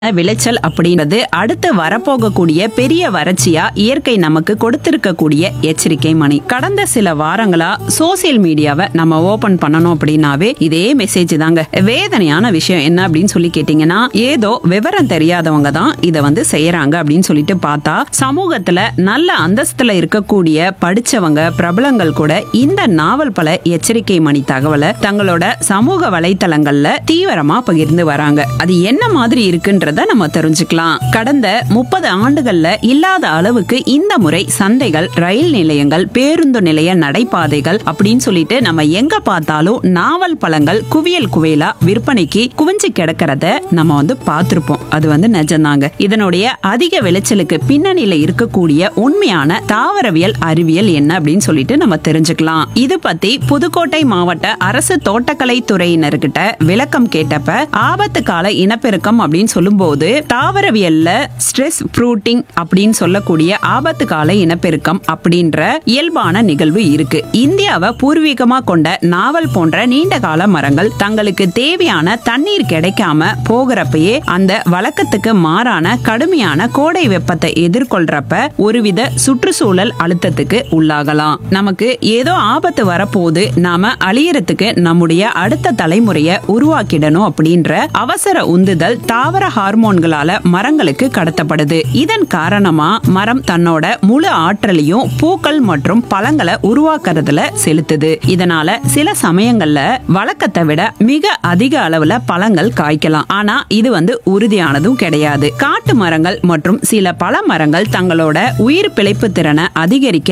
விளைச்சல் அப்படின்றது அடுத்து வரப்போகக்கூடிய பெரிய வறட்சியா இயற்கை நமக்கு கொடுத்திருக்கக்கூடிய எச்சரிக்கை மணி. கடந்த சில வாரங்களா சோசியல் மீடியாவை நம்ம ஓபன் பண்ணணும் அப்படின்னாவே இதே மெசேஜ் தாங்க. வேதனையான விஷயம் என்ன அப்படின்னு சொல்லி கேட்டீங்கன்னா, ஏதோ விவரம் தெரியாதவங்க தான் இதை செய்யறாங்க அப்படின்னு சொல்லிட்டு பார்த்தா, சமூகத்துல நல்ல அந்தஸ்துல இருக்கக்கூடிய படிச்சவங்க பிரபலங்கள் கூட இந்த நாவல் பல எச்சரிக்கை மணி தகவலை தங்களோட சமூக வலைத்தளங்கள்ல தீவிரமா பகிர்ந்து வராங்க. அது என்ன மாதிரி இருக்குன்ற நம்ம தெரிஞ்சுக்கலாம். கடந்த 30 ஆண்டுகள்ல இல்லாத அளவுக்கு இந்த முறை சந்தைகள், ரயில் நிலையங்கள், பேருந்து நிலைய நடைபாதைகள் அப்படின்னு சொல்லிட்டு நம்ம எங்க பார்த்தாலும் நாவல் பழங்கள் குவியல் குவியலா விற்பனைக்கு குவிஞ்சு கிடக்கிறத நம்ம பார்த்திருப்போம். அது நிஜம்தாங்க. இதனுடைய அதிக விளைச்சலுக்கு பின்னணியில இருக்கக்கூடிய உண்மையான தாவரவியல் அறிவியல் என்ன அப்படின்னு சொல்லிட்டு நம்ம தெரிஞ்சுக்கலாம். இது பத்தி புதுக்கோட்டை மாவட்ட அரசு தோட்டக்கலை துறையினர்கிட்ட விளக்கம் கேட்டப்ப, ஆபத்து கால இனப்பெருக்கம் அப்படின்னு சொல்லும் போது தாவரவியல்ல ஸ்ட்ரெஸ் ஃப்ரூட்டிங் அப்படின்னு சொல்லக்கூடிய ஆபத்து கால இனப்பெருக்கம் அப்படின்ற இயல்பான நிகழ்வு இருக்கு. இந்தியாவை பூர்வீகமா கொண்ட நாவல் போன்ற நீண்ட கால மரங்கள் தங்களுக்கு தேவையான தண்ணீர் கிடைக்காம போகிறப்பயே அந்த வழக்கத்துக்கு மாறான கடுமையான கோடை வெப்பத்தை எதிர்கொள்றப்ப ஒருவித சுற்றுச்சூழல் அழுத்தத்துக்கு உள்ளாகலாம். நமக்கு ஏதோ ஆபத்து வரப்போது, நாம அழியறதுக்கு நம்முடைய அடுத்த தலைமுறையை உருவாக்கிடணும் அப்படின்ற அவசர உந்துதல் தாவர ஹார்மோன்களால மரங்களுக்கு கடத்தப்படுது. இதன் காரணமா மரம் தன்னோட முழு ஆற்றலையும் பூக்கள் மற்றும் பழங்களை உருவாக்குறதுல செலுத்துது. இதனால சில சமயங்கள்ல வழக்கத்தை விட மிக அதிக அளவுல பழங்கள் காய்க்கலாம். ஆனா இது உறுதியானதும் கிடையாது. காட்டு மரங்கள் மற்றும் சில பல மரங்கள் தங்களோட உயிர் பிழைப்பு திறனை அதிகரிக்க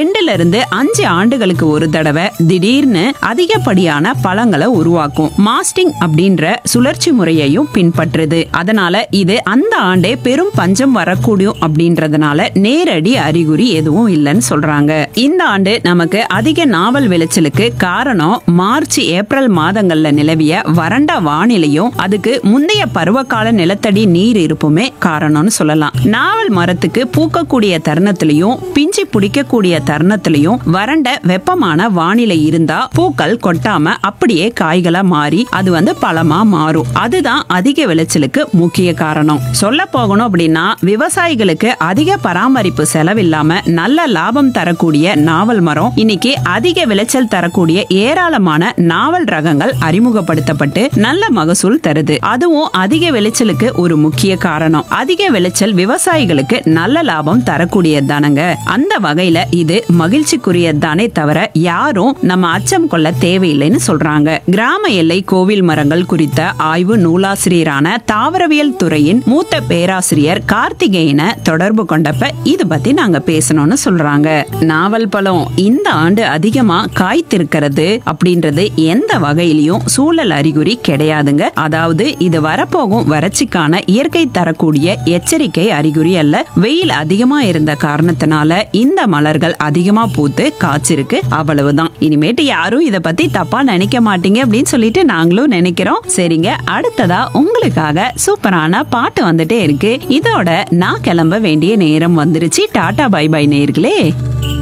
2-5 ஆண்டுகளுக்கு ஒரு தடவை திடீர்னு அதிகப்படியான பழங்களை உருவாக்கும். மாஸ்டிங் அப்படின்ற சுழற்சி முறையையும் பின்பற்றுது. அதனால இது அந்த ஆண்டே பெரும் பஞ்சம் வரக்கூடும் அப்படின்றதுனால நேரடி அறிகுறி எதுவும் இல்லைன்னு சொல்றாங்க. இந்த ஆண்டு நமக்கு அதிக நாவல் விளைச்சலுக்கு காரணம் மார்ச் ஏப்ரல் மாதங்கள்ல நிலவிய வறண்ட வானிலையும் அதுக்கு முந்தைய பருவகால நிலத்தடி நீர் இருப்புமே காரணம்னு சொல்லலாம். நாவல் மரத்துக்கு பூக்கக்கூடிய தருணத்திலையும் பிஞ்சி பிடிக்கக்கூடிய தருணத்திலையும் வறண்ட வெப்பமான வானிலை இருந்தா பூக்கள் கொட்டாம அப்படியே காய்களா மாறி அது பழமா மாறும். அதுதான் அதிக விளைச்சலுக்கு முக்கிய காரணம். சொல்ல போகணும் அப்படின்னா, விவசாயிகளுக்கு அதிக பராமரிப்பு செலவில்லாம நல்ல லாபம் தரக்கூடிய நாவல் மரம் இன்னைக்கு அதிக விளைச்சல் தரக்கூடிய ஏராளமான நாவல் ரகங்கள் அறிமுகப்படுத்தப்பட்டு நல்ல மகசூல் தருது. அதுவும் அதிக விளைச்சலுக்கு ஒரு முக்கிய காரணம். அதிக விளைச்சல் விவசாயிகளுக்கு நல்ல லாபம் தரக்கூடியதானங்க. அந்த வகையில இது மகிழ்ச்சிக்குரியதானே தவிர யாரும் நம்ம அச்சம் கொள்ள தேவையில்லைன்னு சொல்றாங்க. கிராம எல்லை கோவில் மரங்கள் குறித்த ஆய்வு நூலாசிரியரான தாவரவியல் துறையின் மூத்த பேராசிரியர் கார்த்திகேயனை தொடர்பு கொண்டப்ப இது பத்தி நாங்க பேசணும்னு சொல்றாங்க. நாவல் பழம் இந்த ஆண்டு அதிகமா காய்த்திருக்கிறது அப்படின்றது எந்த வகையிலையும் சூழல் அறிகுறி கிடையாதுங்க. அதாவது இது வரப்போகும் வறட்சிக்கான இயற்கை தரக்கூடிய எச்சரிக்கை அறிகுறி அல்ல. வெயில் அதிகமா இருந்த காரணத்தினால இந்த மலர்கள் அதிகமா பூத்து காய்ச்சிருக்கு, அவ்வளவுதான். இனிமேட்டு யாரும் இத பத்தி தப்பா நினைக்க மாட்டீங்க அப்படின்னு சொல்லிட்டு நாங்களும் நினைக்கிறோம். சரிங்க, அடுத்ததா உங்களுக்காக சூப்பரான பாட்டு வந்துட்டே இருக்கு. இதோட நான் கிளம்ப வேண்டிய நேரம் வந்துருச்சு. டாடா பை பை நேயர்களே.